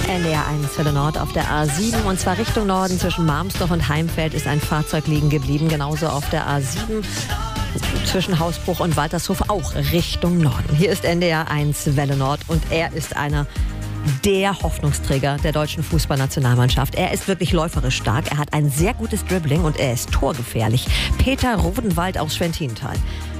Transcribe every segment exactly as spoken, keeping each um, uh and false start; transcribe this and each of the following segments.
N D R eins Welle Nord auf der A sieben und zwar Richtung Norden. Zwischen Marmsdorf und Heimfeld ist ein Fahrzeug liegen geblieben. Genauso auf der A sieben zwischen Hausbruch und Waltershof auch Richtung Norden. Hier ist N D R eins Welle Nord und er ist einer der Hoffnungsträger der deutschen Fußballnationalmannschaft. Er ist wirklich läuferisch stark, er hat ein sehr gutes Dribbling und er ist torgefährlich. Peter Rodenwald aus Schwentintal.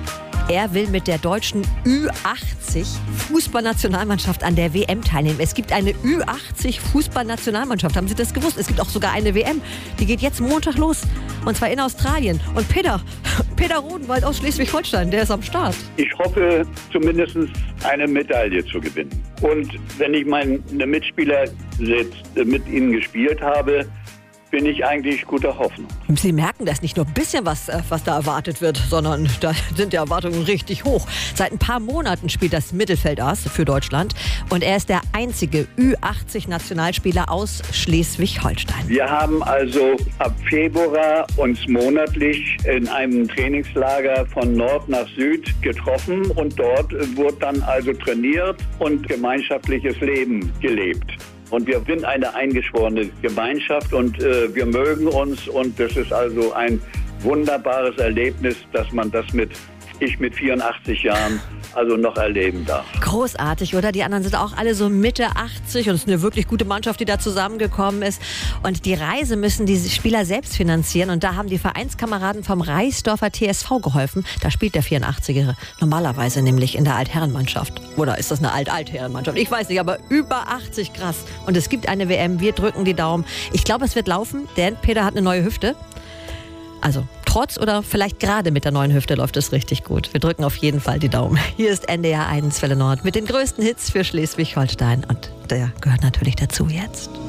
Er will mit der deutschen Ü achtzig Fußballnationalmannschaft an der W M teilnehmen. Es gibt eine Ü achtzig Fußballnationalmannschaft. Haben Sie das gewusst? Es gibt auch sogar eine W M. Die geht jetzt Montag los. Und zwar in Australien. Und Peter, Peter Rodenwald aus Schleswig-Holstein, der ist am Start. Ich hoffe, zumindest eine Medaille zu gewinnen. Und wenn ich meine Mitspieler jetzt mit ihnen gespielt habe, bin ich eigentlich guter Hoffnung. Sie merken, dass nicht nur ein bisschen was, was da erwartet wird, sondern da sind die Erwartungen richtig hoch. Seit ein paar Monaten spielt das Mittelfeldass für Deutschland und er ist der einzige Ü achtzig Nationalspieler aus Schleswig-Holstein. Wir haben also ab Februar uns monatlich in einem Trainingslager von Nord nach Süd getroffen und dort wurde dann also trainiert und gemeinschaftliches Leben gelebt. Und wir sind eine eingeschworene Gemeinschaft und äh, wir mögen uns und das ist also ein wunderbares Erlebnis, dass man das mit, ich mit vierundachtzig Jahren also noch erleben darf. Großartig, oder? Die anderen sind auch alle so Mitte achtzig und es ist eine wirklich gute Mannschaft, die da zusammengekommen ist. Und die Reise müssen die Spieler selbst finanzieren und da haben die Vereinskameraden vom Reisdorfer T S V geholfen. Da spielt der vierundachtzigere normalerweise nämlich in der Altherrenmannschaft. Oder ist das eine Alt-Altherrenmannschaft? Ich weiß nicht, aber über achtzig, krass. Und es gibt eine W M, wir drücken die Daumen. Ich glaube, es wird laufen, denn Peter hat eine neue Hüfte. Also trotz oder vielleicht gerade mit der neuen Hüfte läuft es richtig gut. Wir drücken auf jeden Fall die Daumen. Hier ist N D R eins Welle Nord mit den größten Hits für Schleswig-Holstein. Und der gehört natürlich dazu jetzt.